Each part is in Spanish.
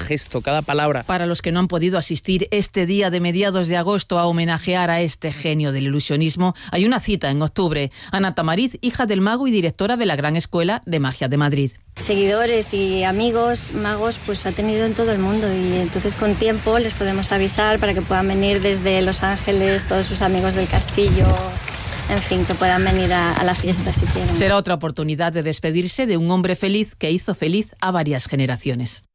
gesto, cada palabra. Para los que no han podido asistir este día de mediados de agosto a homenajear a este genio del ilusionismo, hay una cita en octubre. Ana Tamariz, hija del mago y directora de la Gran Escuela de Magia de Madrid. Seguidores y amigos magos pues ha tenido en todo el mundo, y entonces con tiempo les podemos avisar para que puedan venir desde Los Ángeles, todos sus amigos del castillo, en fin, que puedan venir a la fiesta si quieren. Será otra oportunidad de despedirse de un hombre feliz que hizo feliz a varias generaciones.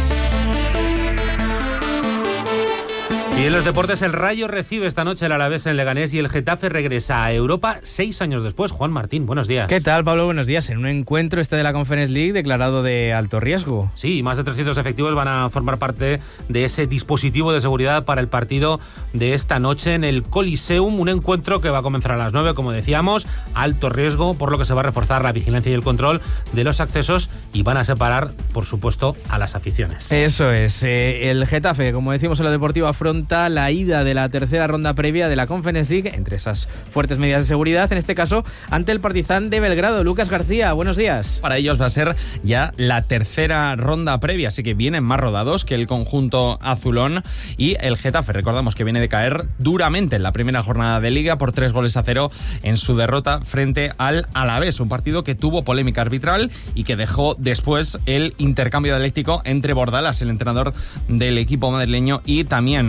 Y en los deportes, el Rayo recibe esta noche el Alavés en Leganés y el Getafe regresa a Europa 6 años después. Juan Martín, buenos días. ¿Qué tal, Pablo? Buenos días. En un encuentro de la Conference League declarado de alto riesgo. Sí, más de 300 efectivos van a formar parte de ese dispositivo de seguridad para el partido de esta noche en el Coliseum. Un encuentro que va a comenzar a las 9, como decíamos, alto riesgo, por lo que se va a reforzar la vigilancia y el control de los accesos y van a separar, por supuesto, a las aficiones. Eso es. El Getafe, como decimos en lo deportivo, afronta la ida de la tercera ronda previa de la Conference League, entre esas fuertes medidas de seguridad, en este caso ante el Partizan de Belgrado. Lucas García, buenos días. Para ellos va a ser ya la tercera ronda previa, así que vienen más rodados que el conjunto azulón, y el Getafe, recordamos que viene de caer duramente en la primera jornada de Liga por 3-0 en su derrota frente al Alavés, un partido que tuvo polémica arbitral y que dejó después el intercambio dialéctico entre Bordalas, el entrenador del equipo madrileño, y también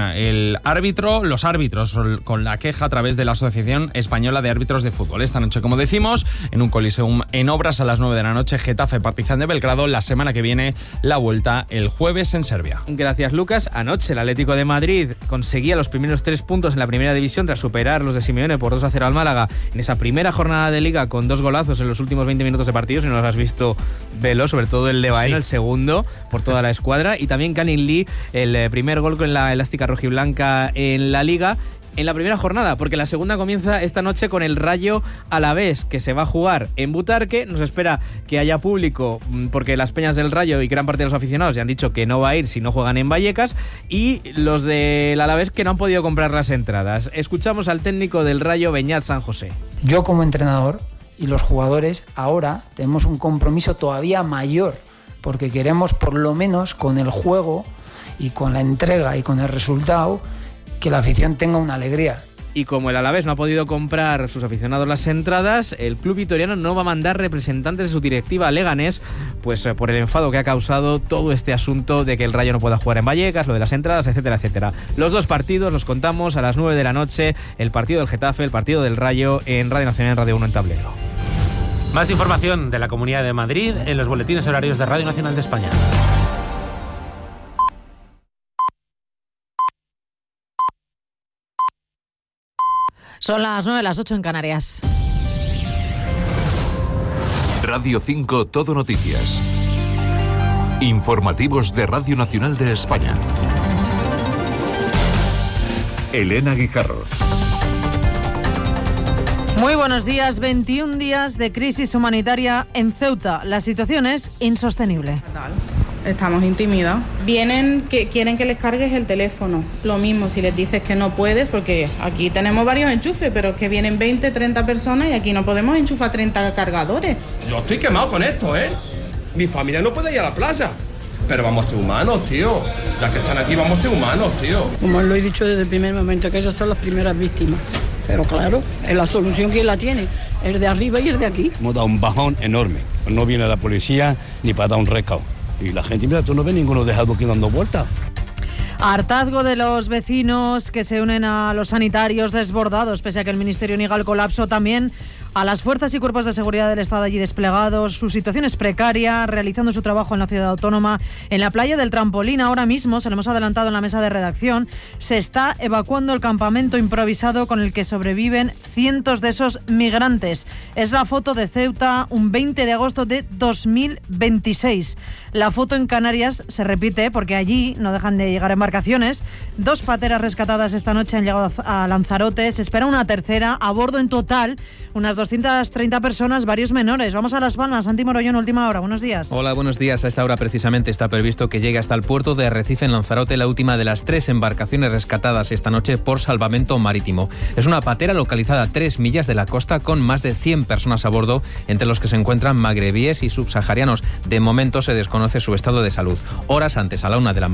los árbitros, con la queja a través de la Asociación Española de Árbitros de Fútbol. Esta noche, como decimos, en un Coliseum en obras a las 9 de la noche, Getafe Partizan de Belgrado. La semana que viene, la vuelta el jueves en Serbia. Gracias, Lucas. Anoche el Atlético de Madrid conseguía los primeros 3 puntos en la primera división tras superar los de Simeone por 2-0 al Málaga en esa primera jornada de Liga, con 2 golazos en los últimos 20 minutos de partido. Si no los has visto, velo, sobre todo el de Baena, sí, el segundo, por toda la escuadra, y también Canin Lee, el primer gol con la elástica rojiblanca en la Liga en la primera jornada, porque la segunda comienza esta noche con el Rayo Alavés, que se va a jugar en Butarque. Nos espera que haya público, porque las peñas del Rayo y gran parte de los aficionados ya han dicho que no va a ir si no juegan en Vallecas, y los del Alavés que no han podido comprar las entradas. Escuchamos al técnico del Rayo, Beñat San José. Yo, como entrenador, y los jugadores ahora tenemos un compromiso todavía mayor, porque queremos, por lo menos con el juego y con la entrega y con el resultado, que la afición tenga una alegría. Y como el Alavés no ha podido comprar sus aficionados las entradas, el club vitoriano no va a mandar representantes de su directiva a Leganés, pues por el enfado que ha causado todo este asunto de que el Rayo no pueda jugar en Vallecas, lo de las entradas, etcétera, etcétera. Los 2 partidos los contamos a las 9 de la noche, el partido del Getafe, el partido del Rayo, en Radio Nacional, en Radio 1 en tablero. Más información de la Comunidad de Madrid en los boletines horarios de Radio Nacional de España. Son las 9, las 8 en Canarias. Radio 5 Todo Noticias. Informativos de Radio Nacional de España. Elena Guijarro. Muy buenos días. 21 días de crisis humanitaria en Ceuta. La situación es insostenible. Estamos intimidados. Vienen que quieren que les cargues el teléfono. Lo mismo si les dices que no puedes, porque aquí tenemos varios enchufes, pero es que vienen 20, 30 personas y aquí no podemos enchufar 30 cargadores. Yo estoy quemado con esto, ¿eh? Mi familia no puede ir a la playa. Pero vamos a ser humanos, tío. Ya que están aquí, vamos a ser humanos, tío. Como lo he dicho desde el primer momento, que ellos son las primeras víctimas. Pero claro, es la solución que la tiene, el de arriba y el de aquí. Hemos dado un bajón enorme. No viene la policía ni para dar un recao. Y la gente, mira, tú no ves ninguno dejado aquí dando vueltas. Hartazgo de los vecinos que se unen a los sanitarios desbordados, pese a que el Ministerio niega el colapso. También a las fuerzas y cuerpos de seguridad del Estado allí desplegados. Su situación es precaria, realizando su trabajo en la ciudad autónoma. En la playa del Trampolín, ahora mismo, se lo hemos adelantado en la mesa de redacción, se está evacuando el campamento improvisado con el que sobreviven cientos de esos migrantes. Es la foto de Ceuta, un 20 de agosto de 2026. La foto en Canarias se repite porque allí no dejan de llegar embarcaciones. 2 pateras rescatadas esta noche han llegado a Lanzarote. Se espera una tercera. A bordo en total unas 230 personas, varios menores. Vamos a Las Palmas. Santi Morollón, última hora. Buenos días. Hola, buenos días. A esta hora precisamente está previsto que llegue hasta el puerto de Arrecife en Lanzarote la última de las 3 embarcaciones rescatadas esta noche por salvamento marítimo. Es una patera localizada a 3 millas de la costa con más de 100 personas a bordo, entre los que se encuentran magrebíes y subsaharianos. De momento se desconoce su estado de salud. Horas antes, a la 1 de la